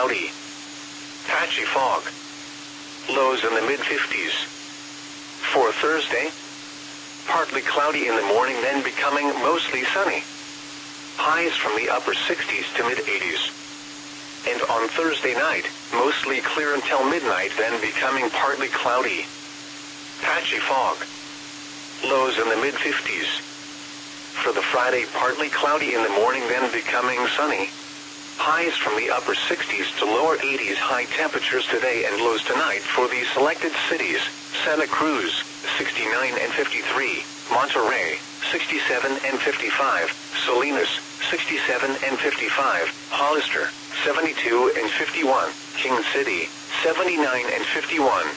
cloudy. Patchy fog. Lows in the mid-50s. For Thursday, partly cloudy in the morning, then becoming mostly sunny. Highs from the upper 60s to mid-80s. And on Thursday night, mostly clear until midnight, then becoming partly cloudy. Patchy fog. Lows in the mid-50s. For the Friday, partly cloudy in the morning, then becoming sunny. Highs from the upper 60s to lower 80s. High temperatures today and lows tonight for the selected cities: Santa Cruz, 69 and 53, Monterrey, 67 and 55, Salinas, 67 and 55, Hollister, 72 and 51, King City, 79 and 51.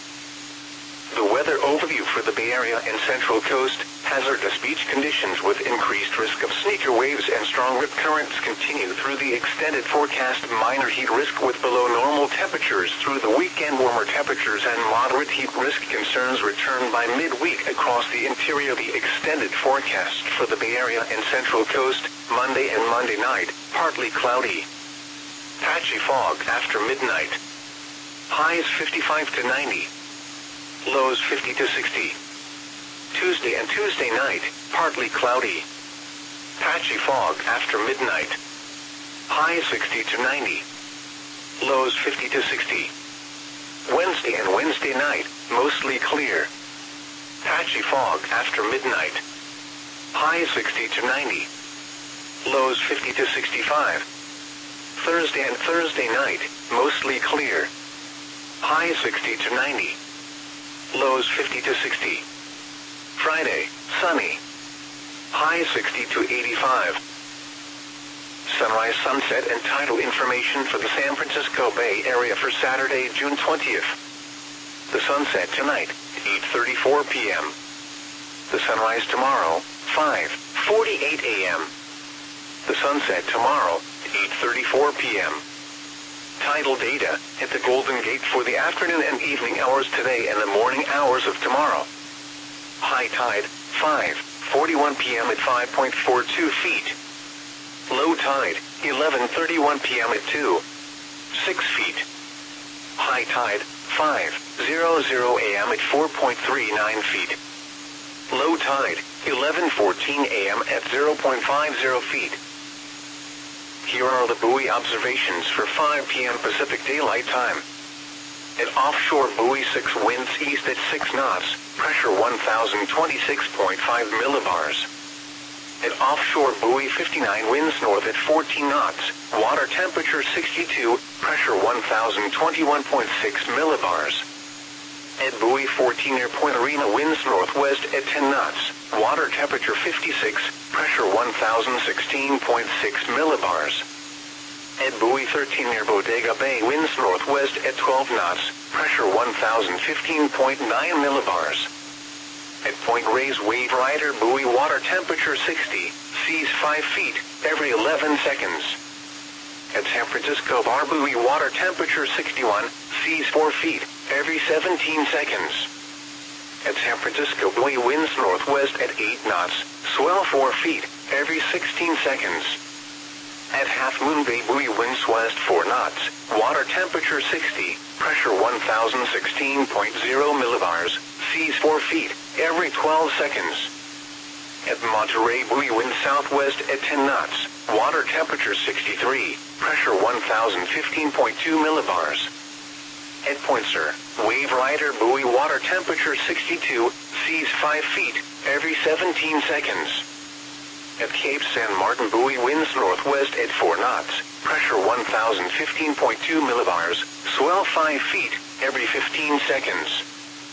The weather overview for the Bay Area and Central Coast: hazardous beach conditions with increased risk of sneaker waves and strong rip currents continue through the extended forecast. Minor heat risk with below normal temperatures through the weekend. Warmer temperatures and moderate heat risk concerns return by midweek across the interior. The extended forecast for the Bay Area and Central Coast: Monday and Monday night, partly cloudy. Patchy fog after midnight. Highs 55 to 90. Lows 50 to 60. Tuesday and Tuesday night, partly cloudy. Patchy fog after midnight. Highs 60 to 90. Lows 50 to 60. Wednesday and Wednesday night, mostly clear. Patchy fog after midnight. Highs 60 to 90. Lows 50 to 65. Thursday and Thursday night, mostly clear. Highs 60 to 90. Lows 50 to 60. Friday, sunny. Highs 60 to 85. Sunrise, sunset, and tidal information for the San Francisco Bay Area for Saturday, June 20th. The sunset tonight, 8:34 p.m. The sunrise tomorrow, 5:48 a.m. The sunset tomorrow, 8:34 p.m. Tidal data at the Golden Gate for the afternoon and evening hours today and the morning hours of tomorrow. High tide, 5:41 p.m. at 5.42 feet. Low tide, 11:31 p.m. at 2.6 feet. High tide, 5:00 a.m. at 4.39 feet. Low tide, 11:14 a.m. at 0.50 feet. Here are the buoy observations for 5 p.m. Pacific Daylight Time. At offshore buoy 6, winds east at 6 knots, pressure 1,026.5 millibars. At offshore buoy 59, winds north at 14 knots, water temperature 62, pressure 1,021.6 millibars. At buoy 14 near Point Arena, winds northwest at 10 knots, water temperature 56, pressure 1,016.6 millibars. At buoy 13 near Bodega Bay, winds northwest at 12 knots, pressure 1,015.9 millibars. At Point Reyes Wave Rider buoy, water temperature 60, seas 5 feet, every 11 seconds. At San Francisco Bar buoy, water temperature 61, seas 4 feet, every 17 seconds. At San Francisco buoy, winds northwest at 8 knots, swell 4 feet, every 16 seconds. At Half Moon Bay buoy, winds west 4 knots, water temperature 60, pressure 1,016.0 millibars, seas 4 feet, every 12 seconds. At Monterey buoy, wind southwest at 10 knots, water temperature 63, pressure 1,015.2 millibars. At Point Sur, Wave Rider buoy, water temperature 62, seas 5 feet, every 17 seconds. At Cape San Martin buoy, winds northwest at 4 knots, pressure 1,015.2 millibars, swell 5 feet, every 15 seconds.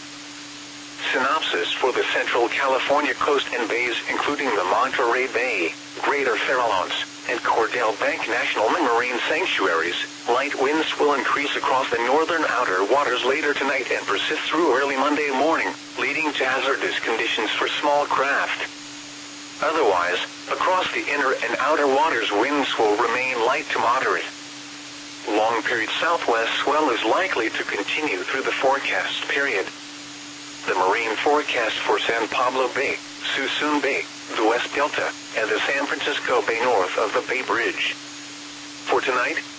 Synopsis for the Central California coast and bays, including the Monterey Bay, Greater Farallones, and Cordell Bank National Marine Sanctuaries. Light winds will increase across the northern outer waters later tonight and persist through early Monday morning, leading to hazardous conditions for small craft. Otherwise, across the inner and outer waters, winds will remain light to moderate. Long-period southwest swell is likely to continue through the forecast period. The marine forecast for San Pablo Bay, Suisun Bay, the West Delta, and the San Francisco Bay north of the Bay Bridge. For tonight,